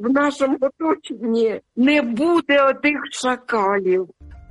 в нашому оточенні не буде отих шакалів.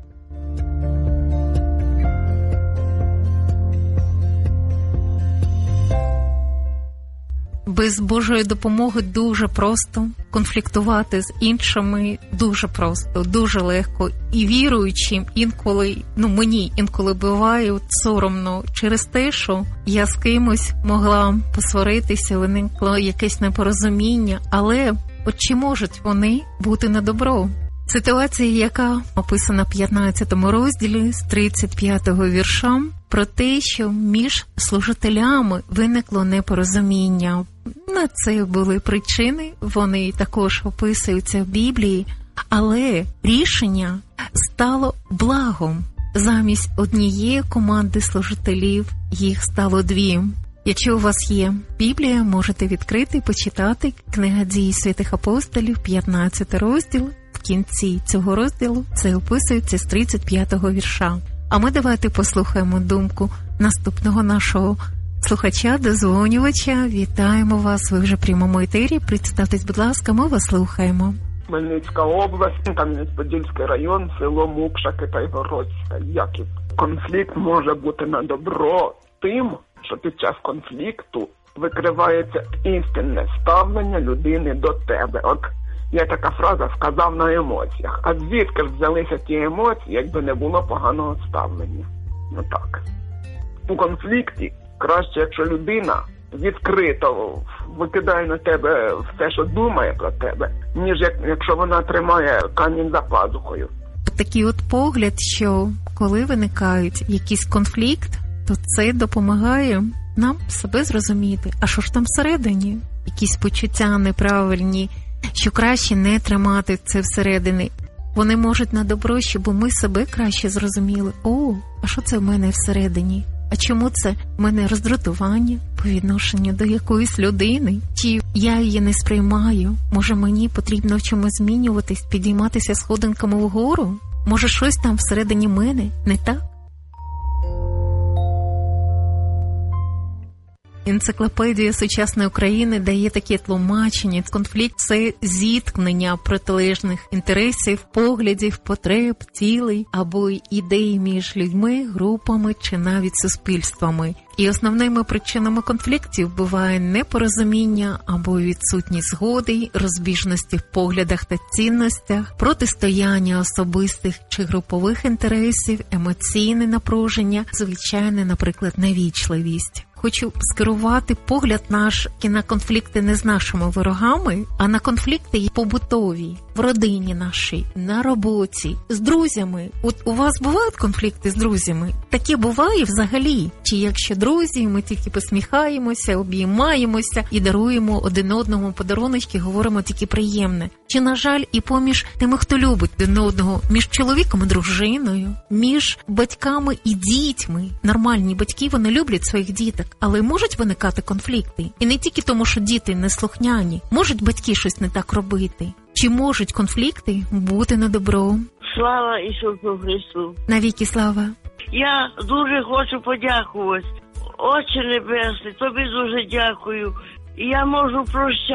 Без Божої допомоги дуже просто конфліктувати з іншими, дуже просто, дуже легко. І віруючим інколи, мені інколи буває соромно через те, що я з кимось могла посваритися, виникло якесь непорозуміння, але от чи можуть вони бути на добро? Ситуація, яка описана в 15 розділі з 35-го вірша, про те, що між служителями виникло непорозуміння. На це були причини, вони також описуються в Біблії, але рішення стало благом. Замість однієї команди служителів їх стало 2. Якщо у вас є Біблія, можете відкрити і почитати книга «Дії святих апостолів», 15 розділ. В кінці цього розділу це описується з 35-го вірша. А ми давайте послухаємо думку наступного нашого слухача, дозвонювача. Вітаємо вас, ви вже в прямому етері. Представтесь, будь ласка, ми вас слухаємо. Хмельницька область, Кам'янець-Подільський район, село Мукша, Китай-Городська. Яків. Конфлікт може бути на добро тим, що під час конфлікту викривається істинне ставлення людини до тебе. От є така фраза «сказав на емоціях». А звідки ж взялися ті емоції, якби не було поганого ставлення? Так. У конфлікті краще, якщо людина відкрито викидає на тебе все, що думає про тебе, ніж якщо вона тримає камінь за пазухою. Такий от погляд, що коли виникають якийсь конфлікт, то це допомагає нам себе зрозуміти. А що ж там всередині? Якісь почуття неправильні, що краще не тримати це всередині. Вони можуть на добро, щоб ми себе краще зрозуміли. О, а що це в мене всередині? А чому це в мене роздратування по відношенню до якоїсь людини? Чи я її не сприймаю? Може, мені потрібно в чомусь змінюватись, підійматися сходинками вгору? Може, щось там всередині мене не так? Енциклопедія сучасної України дає таке тлумачення. Конфлікт – це зіткнення протилежних інтересів, поглядів, потреб, цілей або ідей між людьми, групами чи навіть суспільствами. І основними причинами конфліктів буває непорозуміння або відсутність згоди, розбіжності в поглядах та цінностях, протистояння особистих чи групових інтересів, емоційне напруження, звичайно, наприклад, невічливість. Хочу скерувати погляд наш на конфлікти не з нашими ворогами, а на конфлікти побутові, в родині нашій, на роботі, з друзями. От у вас бувають конфлікти з друзями? Таке буває взагалі? Чи якщо друзі, ми тільки посміхаємося, обіймаємося і даруємо один одному подаруночки, говоримо тільки приємне? Чи, на жаль, і поміж тими, хто любить один одного, між чоловіком і дружиною, між батьками і дітьми? Нормальні батьки, вони люблять своїх діток, але можуть виникати конфлікти. І не тільки тому, що діти неслухняні. Можуть батьки щось не так робити. Чи можуть конфлікти бути на добро? Слава Ісусу Христу! Навіки слава! Я дуже хочу подякувати. Отче Небесний, тобі дуже дякую. Я можу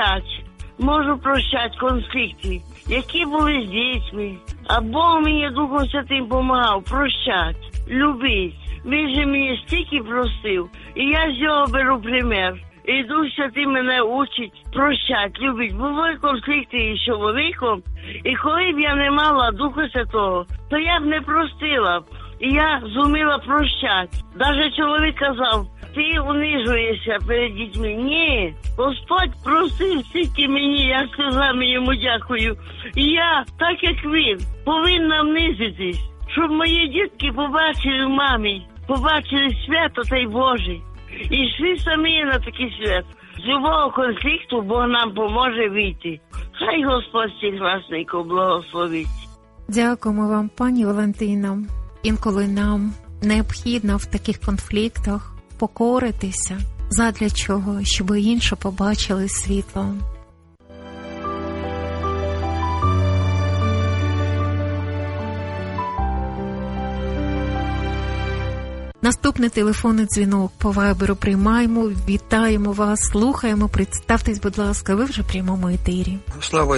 прощати конфлікти, які були з дітьми. А Бог мені Духом Святим допомагав прощати, любити. Він же мені стільки простив, і я з нього беру пример. І Дух Святий мене учить прощати, любить. Були конфлікти із чоловіком, і коли б я не мала Духа Святого, то я б не простила. І я зуміла прощати. Даже чоловік казав, ти унижуєшся перед дітьми. Ні, Господь простив стільки мені, я сказала йому дякую. І я, так як він, повинна внизитись, щоб мої дітки побачили в мамі, побачили свято та й Боже. І йшли самі на такий свят. З любого конфлікту Бог нам поможе вийти. Хай Господь всіх власників благословить. Дякуємо вам, пані Валентино. Інколи нам необхідно в таких конфліктах покоритися. Задля чого? Щоб інші побачили світло. Наступний телефонний дзвінок по Вайберу приймаємо. Вітаємо вас, слухаємо. Представтесь, будь ласка, ви вже в прямому етері. Слава